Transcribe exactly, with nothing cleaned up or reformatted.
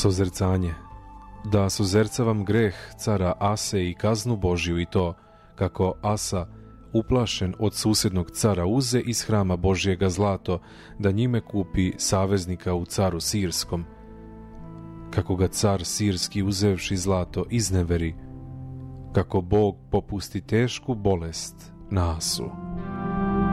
Sozercanje. Da sozercavam greh cara Ase i kaznu Božju i to, kako Asa, uplašen od susjednog cara, uze iz hrama Božjega zlato, da njime kupi saveznika u caru Sirskom. Kako ga car Sirski, uzevši zlato, izneveri, kako Bog popusti tešku bolest na Asu.